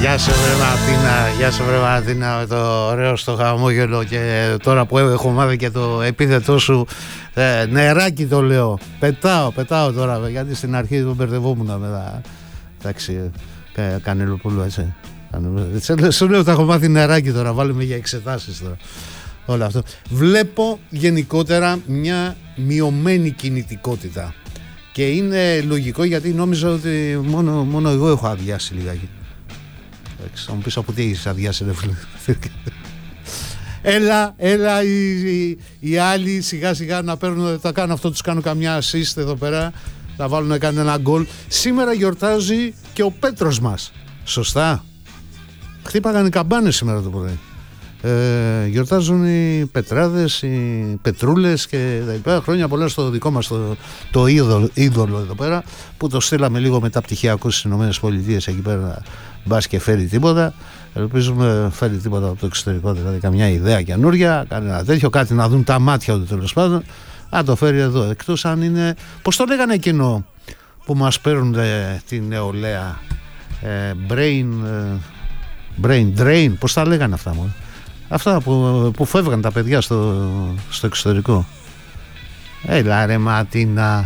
Γεια σου βρε Ματίνα, γεια σου βρε Ματίνα, με το ωραίο στο χαμόγελο. Και τώρα που έχω μάθει και το επίθετό σου, νεράκι το λέω. Πετάω τώρα, γιατί στην αρχή τον μπερδευόμουν μετά. Εντάξει, Κανελοπούλου, έτσι. Σου λέω, τα έχω μάθει νεράκι τώρα, βάλουμε για εξετάσεις τώρα. Όλο αυτό. Βλέπω γενικότερα μια μειωμένη κινητικότητα. Και είναι λογικό, γιατί νόμιζα ότι μόνο εγώ έχω αδειάσει λιγάκι. Θα μου πεις από τι έχεις αδειάσει, ρε φίλε. Έλα οι άλλοι σιγά σιγά να παίρνουν, θα κάνουν αυτό, τους κάνουν καμιά assist εδώ πέρα, θα βάλουν να κάνουν ένα γκολ. Σήμερα γιορτάζει και ο Πέτρος μας. Σωστά. Χτύπαγαν οι καμπάνες σήμερα το πρωί. Γιορτάζουν οι Πετράδες, οι Πετρούλες και τα υπέρα. Χρόνια πολλά στο δικό μας το είδωλο εδώ πέρα, που το στείλαμε λίγο μεταπτυχιακό στις ΗΠΑ εκεί πέρα, μπας και φέρει τίποτα. Ελπίζουμε φέρει τίποτα από το εξωτερικό, δηλαδή καμιά ιδέα καινούρια, κανένα τέτοιο, κάτι να δουν τα μάτια του τέλος πάντων. Αν το φέρει εδώ, εκτός αν είναι, πώς το λέγανε εκείνο που μας παίρνουν την νεολαία, brain drain, πώς τα λέγανε αυτά μόνο. Αυτά που φεύγαν τα παιδιά στο εξωτερικό. Έλα ρε Ματίνα.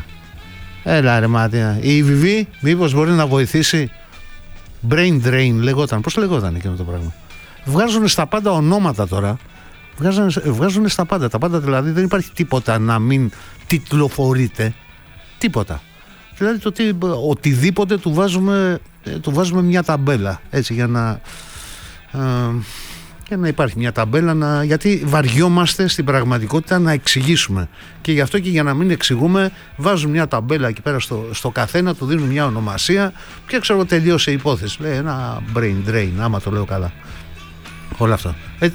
Η Βιβί μήπως μπορεί να βοηθήσει? Brain drain λεγόταν. Πώς λεγόταν εκείνο το πράγμα? Βγάζουν στα πάντα ονόματα τώρα. Βγάζουν στα πάντα. Τα πάντα δηλαδή, δεν υπάρχει τίποτα να μην τιτλοφορείται. Τίποτα. Δηλαδή οτιδήποτε του βάζουμε μια ταμπέλα. Έτσι για να υπάρχει μια ταμπέλα, γιατί βαριόμαστε στην πραγματικότητα να εξηγήσουμε. Και γι' αυτό και για να μην εξηγούμε, βάζουν μια ταμπέλα εκεί πέρα στο καθένα, του δίνουν μια ονομασία και ξέρω, τελείωσε η υπόθεση. Λέει ένα brain drain, άμα το λέω καλά. Όλα αυτά.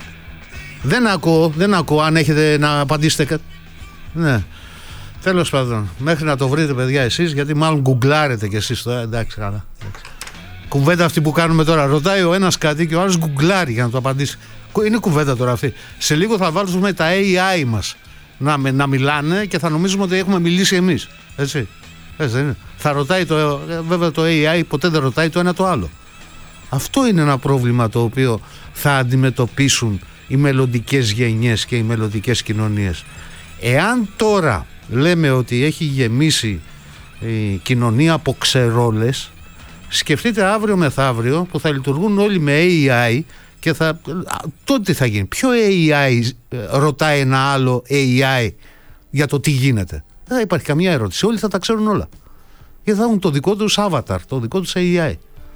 Δεν ακούω αν έχετε να απαντήσετε κάτι. Ναι. Τέλος πάντων, μέχρι να το βρείτε παιδιά εσείς, γιατί μάλλον γκουγκλάρετε κι εσείς τώρα. Εντάξει, καλά. Κουβέντα αυτή που κάνουμε τώρα. Ρωτάει ο ένας κάτι και ο άλλος γκουγκλάρει για να το απαντήσει. Είναι κουβέντα τώρα αυτή. Σε λίγο θα βάλουμε τα AI μας να μιλάνε και θα νομίζουμε ότι έχουμε μιλήσει εμείς. Έτσι δεν είναι? Θα ρωτάει βέβαια το AI ποτέ δεν ρωτάει το ένα το άλλο. Αυτό είναι ένα πρόβλημα το οποίο θα αντιμετωπίσουν οι μελλοντικές γενιές και οι μελλοντικές κοινωνίες. Εάν τώρα λέμε ότι έχει γεμίσει η κοινωνία από ξερόλες, σκεφτείτε αύριο μεθαύριο που θα λειτουργούν όλοι με AI και τότε τι θα γίνει? Ποιο AI ρωτάει ένα άλλο AI για το τι γίνεται? Δεν θα υπάρχει καμία ερώτηση. Όλοι θα τα ξέρουν όλα. Και θα έχουν το δικό τους avatar, το δικό τους AI.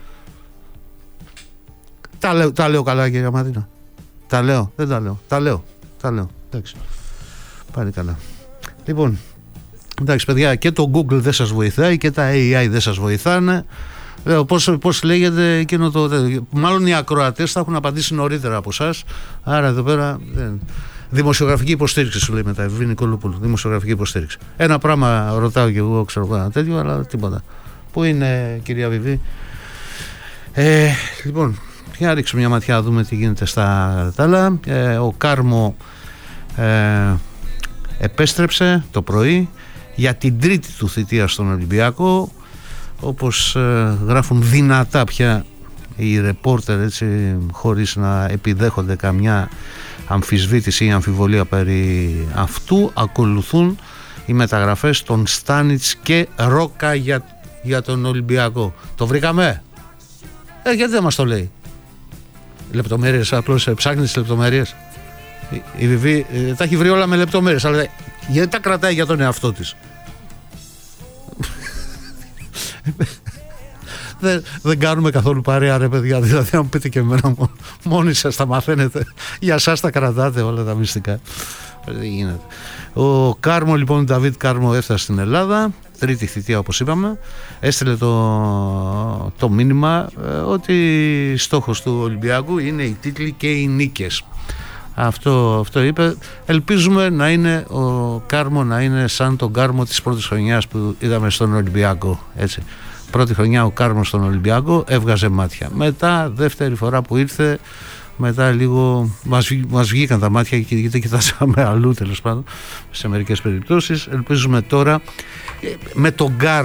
Τα λέω καλά, κύριε Ματίνα? Τα λέω, δεν τα λέω? Τα λέω. Εντάξει. Πάλι καλά. Λοιπόν, εντάξει παιδιά, και το Google δεν σας βοηθάει και τα AI δεν σας βοηθάνε. Πώς λέγεται εκείνο μάλλον οι ακροατές θα έχουν απαντήσει νωρίτερα από εσάς. Άρα εδώ πέρα δημοσιογραφική υποστήριξη σου λέει μετά Ευβή Νικολοπούλου. Δημοσιογραφική υποστήριξη. Ένα πράγμα ρωτάω και εγώ, ξέρω ένα τέτοιο, αλλά τίποτα. Πού είναι κυρία Βιβή? Λοιπόν, για να ρίξουμε μια ματιά να δούμε τι γίνεται στα άλλα. Ο Κάρμο επέστρεψε το πρωί για την τρίτη του θητεία στον Ολυμπιακό. Όπως γράφουν δυνατά πια οι ρεπόρτερ, έτσι, χωρίς να επιδέχονται καμιά αμφισβήτηση ή αμφιβολία περί αυτού, ακολουθούν οι μεταγραφές των Στάνιτς και Ρόκα για τον Ολυμπιακό. Το βρήκαμε? Γιατί δεν μας το λέει? Λεπτομέρειες, απλώς ψάχνει τις λεπτομέρειες. Η Βιβή τα έχει βρει όλα με λεπτομέρειες, αλλά γιατί τα κρατάει για τον εαυτό της? Δεν κάνουμε καθόλου παρέα ρε παιδιά. Δηλαδή αν πείτε και εμένα, μόνοι σας τα μαθαίνετε, για σας τα κρατάτε όλα τα μυστικά. Δεν γίνεται. Ο Κάρμο λοιπόν, ο Νταβίτ Κάρμο έφτασε στην Ελλάδα, τρίτη θητεία όπως είπαμε. Έστειλε το μήνυμα ότι στόχος του Ολυμπιακού είναι οι τίτλοι και οι νίκες. Αυτό είπε. Ελπίζουμε να είναι ο Κάρμο να είναι σαν τον Κάρμο της πρώτης χρονιάς που είδαμε στον Ολυμπιακό. Έτσι. Πρώτη χρονιά ο Κάρμο στον Ολυμπιακό έβγαζε μάτια. Μετά, δεύτερη φορά που ήρθε, μετά λίγο μας βγήκαν τα μάτια γιατί κοιτάσαμε αλλού τέλος πάντων σε μερικές περιπτώσεις. Ελπίζουμε τώρα με τον Κάρμο